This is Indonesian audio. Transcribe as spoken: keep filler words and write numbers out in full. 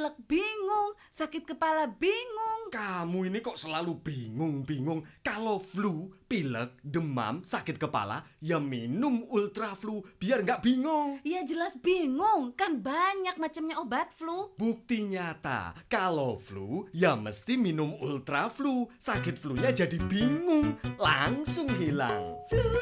pilek bingung, sakit kepala bingung. Kamu ini kok selalu bingung-bingung. Kalau flu, pilek, demam, sakit kepala, ya minum Ultra Flu biar nggak bingung. Ya jelas bingung, kan banyak macamnya obat flu. Bukti nyata, kalau flu, ya mesti minum Ultra Flu. Sakit flunya jadi bingung, langsung hilang. Flu.